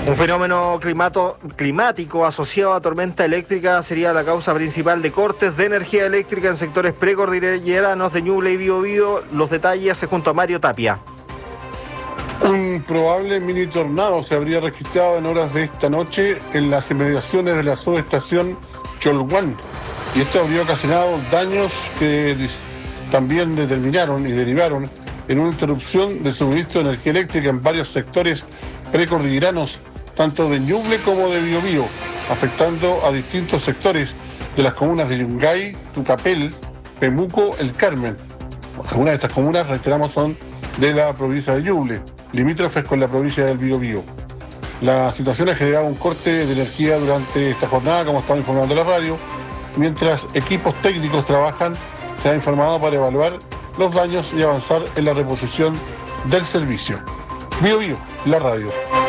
Un fenómeno climático asociado a tormenta eléctrica sería la causa principal de cortes de energía eléctrica en sectores precordilleranos de Ñuble y Biobío. Los detalles junto a Mario Tapia. Un probable mini tornado se habría registrado en horas de esta noche en las inmediaciones de la subestación Cholguán, y esto habría ocasionado daños que también determinaron y derivaron en una interrupción de suministro de energía eléctrica en varios sectores precordilleranos, tanto de Ñuble como de Biobío, afectando a distintos sectores de las comunas de Yungay, Tucapel, Pemuco, El Carmen. Algunas de estas comunas, reiteramos, son de la provincia de Ñuble, limítrofes con la provincia del Biobío. La situación ha generado un corte de energía durante esta jornada, como estaba informando la radio, mientras equipos técnicos trabajan, se ha informado para evaluar los daños y avanzar en la reposición del servicio. Biobío, la radio.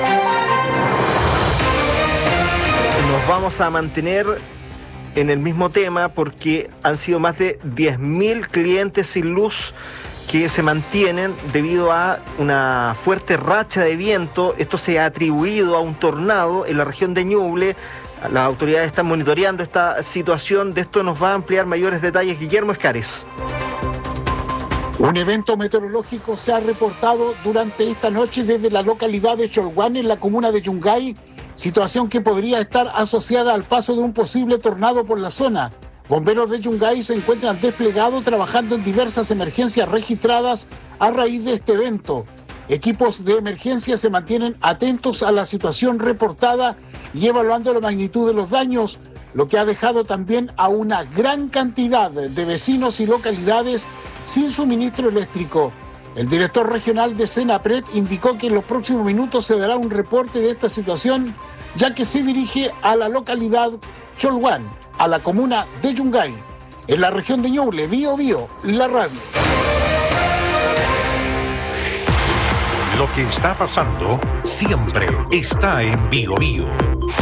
Nos vamos a mantener en el mismo tema porque han sido más de 10.000 clientes sin luz que se mantienen debido a una fuerte racha de viento. Esto se ha atribuido a un tornado en la región de Ñuble. Las autoridades están monitoreando esta situación. De esto nos va a ampliar mayores detalles Guillermo Escares. Un evento meteorológico se ha reportado durante esta noche desde la localidad de Cholguán, en la comuna de Yungay, situación que podría estar asociada al paso de un posible tornado por la zona. Bomberos de Yungay se encuentran desplegados trabajando en diversas emergencias registradas a raíz de este evento. Equipos de emergencia se mantienen atentos a la situación reportada y evaluando la magnitud de los daños, lo que ha dejado también a una gran cantidad de vecinos y localidades sin suministro eléctrico. El director regional de Senapred indicó que en los próximos minutos se dará un reporte de esta situación, ya que se dirige a la localidad Cholguán, a la comuna de Yungay, en la región de Ñuble. Biobío, la radio. Lo que está pasando siempre está en Biobío.